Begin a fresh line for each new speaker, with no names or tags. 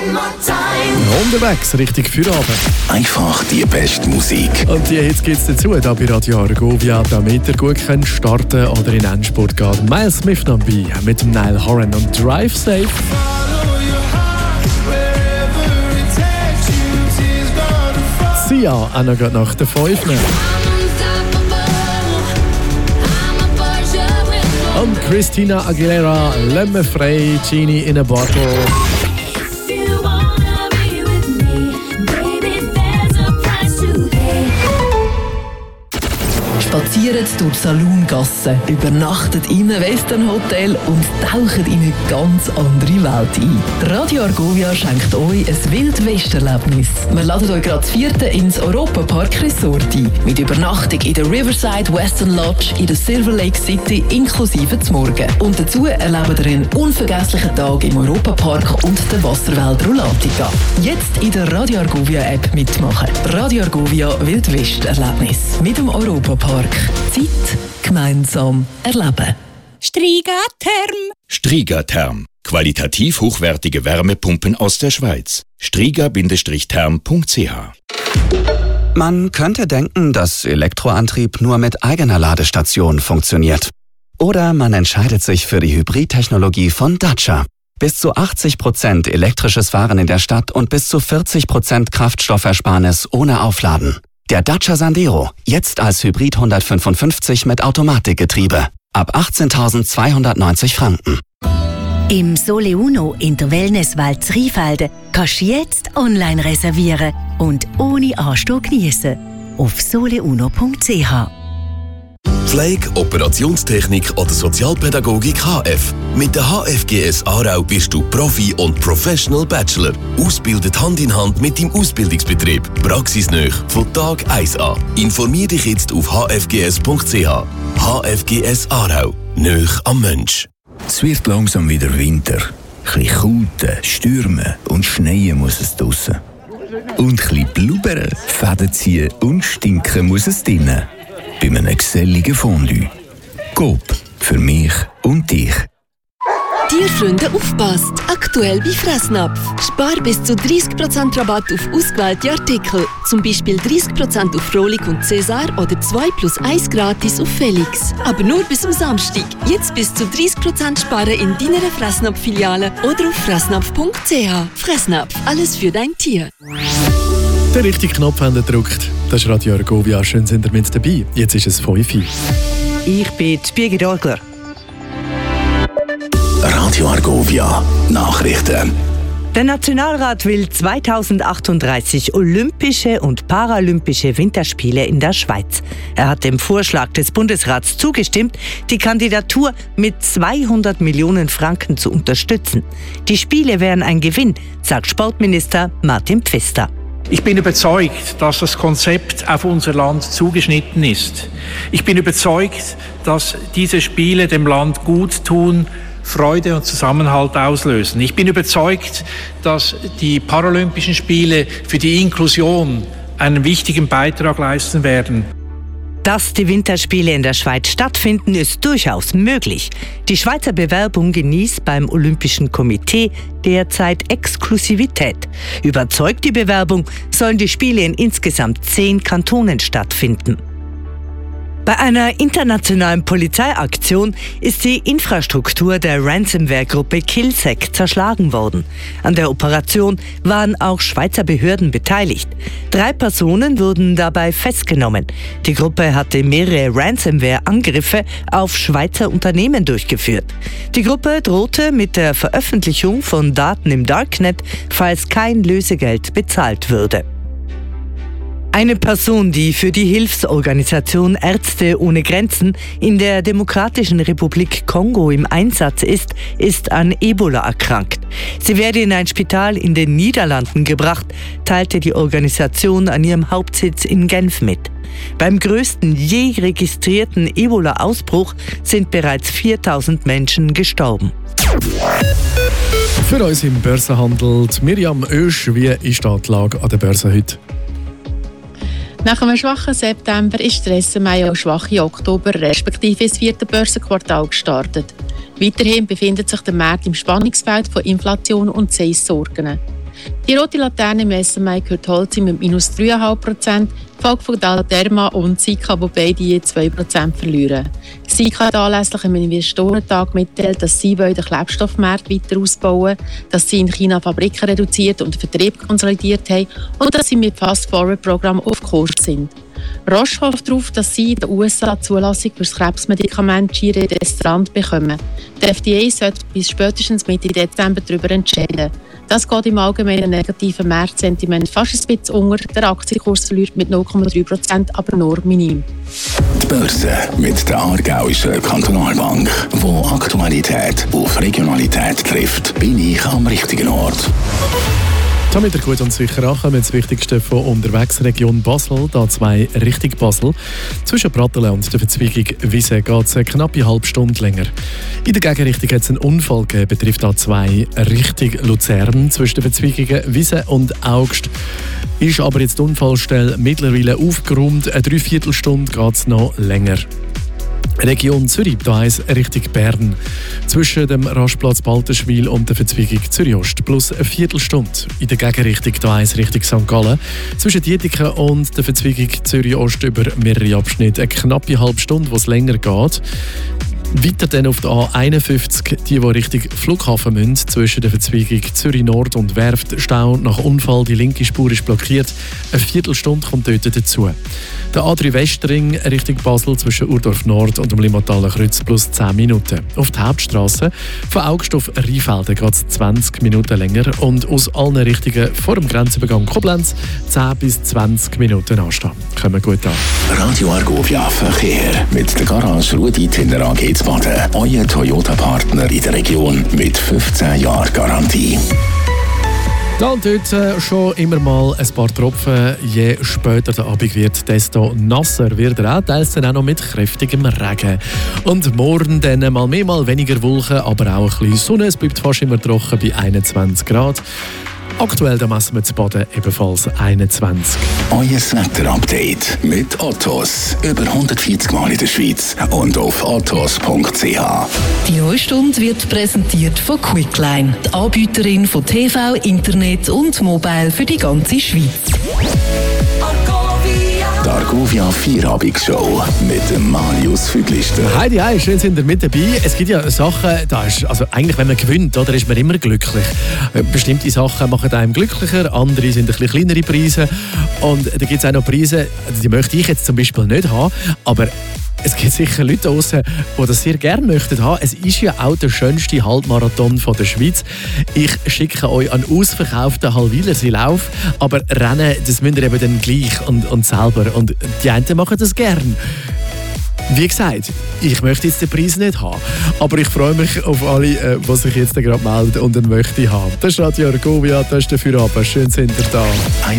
Unterwegs, richtig Feierabend.
Einfach die beste Musik.
Und die Hits gibt es dazu, da bei Radio Argovia, damit ihr gut könnt starten oder in den Endspurt gehen. Miles Smith noch bei mit dem Niall Horan und Drive Safe. Sia, auch noch gerade nach der 5. Und Christina Aguilera, «Le me frei, Genie in a Bottle».
Spaziert durch die Saloongassen, übernachtet in einem Westernhotel und taucht in eine ganz andere Welt ein. Radio Argovia schenkt euch ein Wildwest-Erlebnis. Wir laden euch gerade das 4. ins Europa-Park Resort ein. Mit Übernachtung in der Riverside Western Lodge in der Silver Lake City inklusive zum Morgen. Und dazu erlebt ihr einen unvergesslichen Tag im Europa-Park und der Wasserwelt Rulatica. Jetzt in der Radio Argovia App mitmachen. Radio Argovia Wildwest-Erlebnis mit dem Europa-Park. Zeit gemeinsam erleben.
Strigatherm.
Strigatherm. Qualitativ hochwertige Wärmepumpen aus der Schweiz. striga-therm.ch.
Man könnte denken, dass Elektroantrieb nur mit eigener Ladestation funktioniert. Oder man entscheidet sich für die Hybridtechnologie von Dacia. Bis zu 80% elektrisches Fahren in der Stadt und bis zu 40% Kraftstoffersparnis ohne Aufladen. Der Dacia Sandero, jetzt als Hybrid 155 mit Automatikgetriebe. Ab 18.290 Franken.
Im Sole Uno in der Wellnesswelt Zriefelde kannst du jetzt online reservieren und ohne Anstehen geniessen. Auf soleuno.ch.
Pflege, Operationstechnik oder Sozialpädagogik HF. Mit der HFGS Aarau bist du Profi und Professional Bachelor. Ausbildet Hand in Hand mit dem Ausbildungsbetrieb. Praxisnah von Tag 1 an. Informier dich jetzt auf hfgs.ch. HFGS Aarau. Nöch am Mensch.
Es wird langsam wieder Winter. Ein bisschen Kälte, Stürme und Schneien muss es draussen. Und ein bisschen blubbern, Fäden ziehen und stinken muss es drinnen. Bei einem geselligen Fondue. Coop. Für mich und dich.
Tierfreunde, aufpasst! Aktuell bei Fressnapf. Spar bis zu 30% Rabatt auf ausgewählte Artikel. Zum Beispiel 30% auf Frohlich und Cäsar oder 2+1 gratis auf Felix. Aber nur bis am Samstag. Jetzt bis zu 30% sparen in deiner Fressnapf-Filiale oder auf fressnapf.ch. Fressnapf, alles für dein Tier.
Den richtigen Knopf haben gedrückt. Das ist Radio Argovia. Schön sind ihr mit dabei. Jetzt ist es 5 Uhr.
Ich bin Birgit Orgler.
Radio Argovia. Nachrichten.
Der Nationalrat will 2038 Olympische und Paralympische Winterspiele in der Schweiz. Er hat dem Vorschlag des Bundesrats zugestimmt, die Kandidatur mit 200 Millionen Franken zu unterstützen. Die Spiele wären ein Gewinn, sagt Sportminister Martin Pfister.
Ich bin überzeugt, dass das Konzept auf unser Land zugeschnitten ist. Ich bin überzeugt, dass diese Spiele dem Land gut tun, Freude und Zusammenhalt auslösen. Ich bin überzeugt, dass die Paralympischen Spiele für die Inklusion einen wichtigen Beitrag leisten werden.
Dass die Winterspiele in der Schweiz stattfinden, ist durchaus möglich. Die Schweizer Bewerbung genießt beim Olympischen Komitee derzeit Exklusivität. Überzeugt die Bewerbung, sollen die Spiele in insgesamt 10 Kantonen stattfinden. Bei einer internationalen Polizeiaktion ist die Infrastruktur der Ransomware-Gruppe Killsec zerschlagen worden. An der Operation waren auch Schweizer Behörden beteiligt. 3 Personen wurden dabei festgenommen. Die Gruppe hatte mehrere Ransomware-Angriffe auf Schweizer Unternehmen durchgeführt. Die Gruppe drohte mit der Veröffentlichung von Daten im Darknet, falls kein Lösegeld bezahlt würde. Eine Person, die für die Hilfsorganisation Ärzte ohne Grenzen in der Demokratischen Republik Kongo im Einsatz ist an Ebola erkrankt. Sie werde in ein Spital in den Niederlanden gebracht, teilte die Organisation an ihrem Hauptsitz in Genf mit. Beim größten je registrierten Ebola-Ausbruch sind bereits 4000 Menschen gestorben.
Für uns im Börsenhandel Miriam Oesch, wie ist die Lage an der Börse heute?
Nach einem schwachen September ist der SMA auch schwach im Oktober respektive ins 4. Börsenquartal gestartet. Weiterhin befindet sich der Markt im Spannungsfeld von Inflation und Zinssorgen. Die rote Laterne im SMI gehört Holcim mit minus 3,5%, gefolgt von Galderma und Sika, wo beide je 2% verlieren. Sika hat anlässlich am Investorentag mitteilt, dass sie den Klebstoffmarkt weiter ausbauen, dass sie in China Fabriken reduziert und den Vertrieb konsolidiert haben und dass sie mit Fast-Forward-Programm auf Kurs sind. Roche hofft darauf, dass sie in den USA die Zulassung für das Krebsmedikament Giredestrant bekommen. Die FDA sollte bis spätestens Mitte Dezember darüber entscheiden. Das geht im allgemeinen negativen Marktsentiment fast ein bisschen unter. Der Aktienkurs verliert mit 0,3%, aber nur minim.
Die Börse mit der Aargauischen Kantonalbank, wo Aktualität auf Regionalität trifft, bin ich am richtigen Ort.
Damit ihr gut und sicher ankommen, das Wichtigste von unterwegs Region Basel, da 2 Richtung Basel. Zwischen Pratteln und der Verzweigung Wiese geht es eine knappe halbe Stunde länger. In der Gegenrichtung hat es einen Unfall gegeben, betrifft A2 Richtung Luzern. Zwischen den Verzweigungen Wiese und Augst ist aber jetzt die Unfallstelle mittlerweile aufgeräumt. Eine Dreiviertelstunde geht es noch länger. Region Zürich, da heisst Richtung Bern. Zwischen dem Rastplatz Baltenschwil und der Verzweigung Zürich-Ost plus eine Viertelstunde. In der Gegenrichtung, da heisst Richtung St. Gallen. Zwischen Dietiken und der Verzweigung Zürich-Ost über mehrere Abschnitte. Eine knappe halbe Stunde, wo es länger geht. Weiter dann auf der A51, die Richtung Flughafen müssen, zwischen der Verzweigung Zürich Nord und Werft, Stau nach Unfall, die linke Spur ist blockiert. Eine Viertelstunde kommt dort dazu. Der A3 Westring Richtung Basel zwischen Urdorf Nord und dem Limataler Kreuz plus 10 Minuten. Auf die Hauptstrasse von Augst auf Rheinfelden geht es 20 Minuten länger und aus allen Richtungen vor dem Grenzübergang Koblenz 10 bis 20 Minuten anstehen. Kommen gut an.
Radio Argovia Verkehr mit der Garage Rudi Tinder AG zu Baden. Euer Toyota-Partner in der Region mit 15 Jahren Garantie.
Da und dort schon immer mal ein paar Tropfen. Je später der Abend wird, desto nasser wird er auch. Teils dann auch noch mit kräftigem Regen. Und morgen dann mal mehr, mal weniger Wolken, aber auch ein bisschen Sonne. Es bleibt fast immer trocken bei 21 Grad. Aktuell da messen wir zu Baden ebenfalls 21.
Euer Wetter-Update mit Ottos. Über 140 Mal in der Schweiz und auf ottos.ch.
Die neue Stunde wird präsentiert von Quickline, die Anbieterin von TV, Internet und Mobile für die ganze Schweiz.
Die Argovia Vierabendsshow mit dem Marius Füglister.
Heidi, hi, schön sind ihr mit dabei. Es gibt ja Sachen, da ist, also eigentlich wenn man gewinnt, oder, ist man immer glücklich. Bestimmte Sachen machen einem glücklicher, andere sind ein bisschen kleinere Preise. Und da gibt es auch noch Preise, die möchte ich jetzt zum Beispiel nicht haben, aber es gibt sicher Leute draussen, die das sehr gerne möchten haben. Es ist ja auch der schönste Halbmarathon der Schweiz. Ich schicke euch einen ausverkauften Halwilersee Lauf, aber Rennen, das müsst ihr eben dann gleich und selber. Und die einen machen das gern. Wie gesagt, ich möchte jetzt den Preis nicht haben, aber ich freue mich auf alle, die sich jetzt gerade melden und den möchte haben. Das ist Radio Argovia, das ist der Feierabend. Schön sind ihr da.